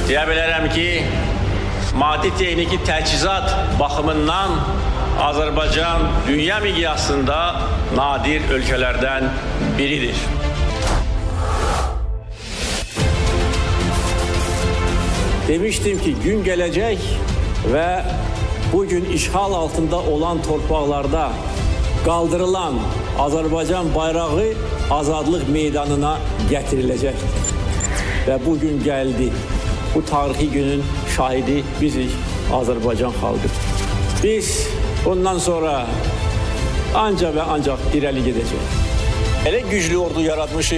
Deyə bilərəm ki, maddi texniki təchizat baxımından Azərbaycan dünya miqyasında nadir ölkələrdən biridir. Demiştim ki, gün gələcək və bugün işğal altında olan torpaqlarda qaldırılan Azərbaycan bayrağı azadlıq meydanına gətiriləcəkdir. Və bugün gəldi. Bu tarixi günün şahidi bizik, Azərbaycan xalqı. Biz bundan sonra ancaq və ancaq irəli gedəcəyik. Elə güclü ordu yaratmışıq